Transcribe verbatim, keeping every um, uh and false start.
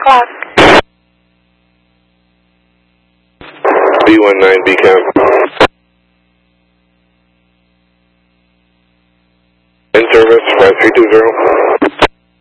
o'clock. B one nine B cam. In service, five three two zero.